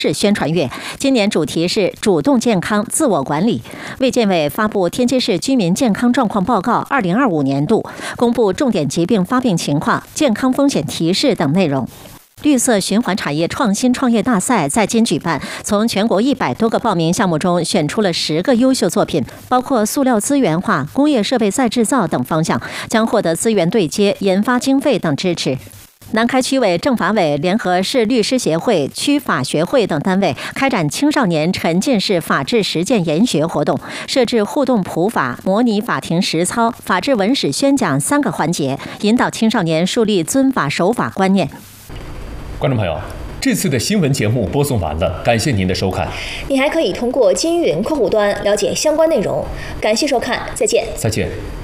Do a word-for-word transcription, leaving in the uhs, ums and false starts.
是宣传月，今年主题是主动健康自我管理。卫健委发布天津市居民健康状况报告二零二五年度，公布重点疾病发病情况、健康风险提示等内容。绿色循环产业创新创业大赛在京举办，从全国一百多个报名项目中选出了十个优秀作品，包括塑料资源化、工业设备再制造等方向，将获得资源对接、研发经费等支持。南开区委政法委联合市律师协会、区法学会等单位开展青少年沉浸式法治实践研学活动，设置互动普法、模拟法庭实操、法治文史宣讲三个环节，引导青少年树立遵法守法观念。 观众朋友，这次的新闻节目播送完了，感谢您的收看。 你还可以通过金云客户端了解相关内容。感谢收看，再见。 再见。